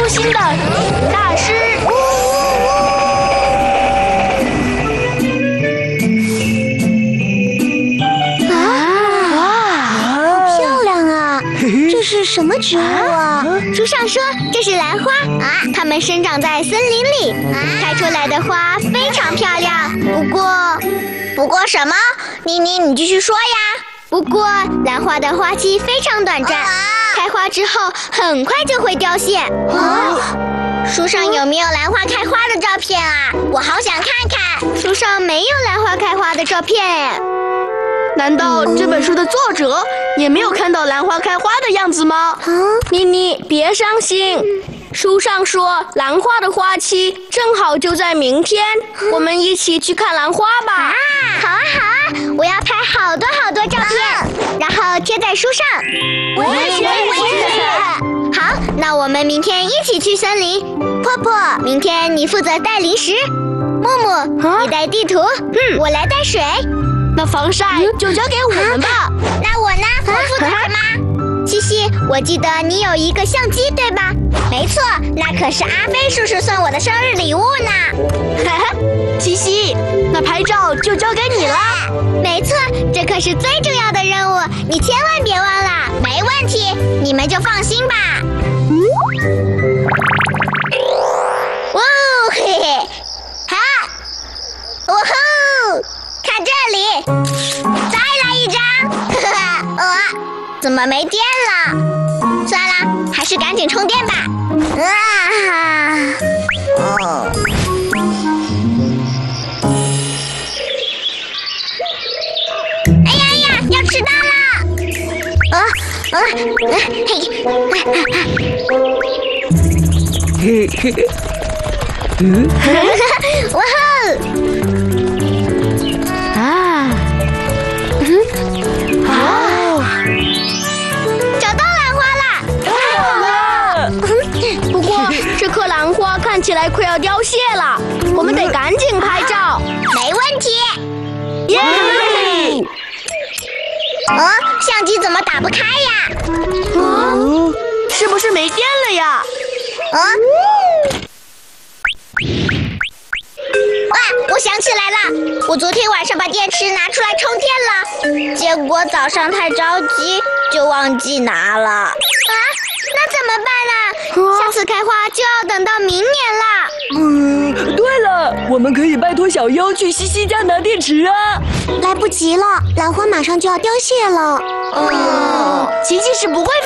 出新的大师。 这是什么植物啊？ 书上说这是兰花啊，它们生长在森林里，开出来的花非常漂亮。 不过什么？妮妮，你继续说呀。 不过兰花的花期非常短暂，开花之后很快就会凋谢。 书上有没有兰花开花的照片啊？我好想看看。 书上没有兰花开花的照片。 难道这本书的作者也没有看到兰花开花的样子吗？妮妮，别伤心，书上说兰花的花期正好就在明天，我们一起去看兰花吧。 好啊，我要拍好多照片，然后贴在书上。 我也去。 好，那我们明天一起去森林。婆婆，明天你负责带零食，木木，你带地图，我来带水。 那防晒就交给我们吧。 那我呢？我负责什么？七夕，我记得你有一个相机，对吧？ 没错，那可是阿飞叔叔送我的生日礼物呢。 七夕，那拍照就交给你了。 没错，这可是最重要的任务，你千万别忘了。 没问题，你们就放心吧。哇哦，嘿嘿，哈，哇吼！看这里，再来一张。怎么没电了？算了，还是赶紧充电吧。哎呀，要迟到了！哇吼！找到兰花了！ 太好了！不过这棵兰花看起来快要凋谢了，我们得赶紧拍照。 没问题。 耶！ 相机怎么打不开呀？ 是不是没电了呀？ 我想起来了，我昨天晚上把电池拿出来充电了，结果早上太着急就忘记拿了。 那怎么办呢？下次开花就要等到明年了。对了，我们可以拜托小优去西西家拿电池啊。 来不及了，兰花马上就要凋谢了。 琪琪是不会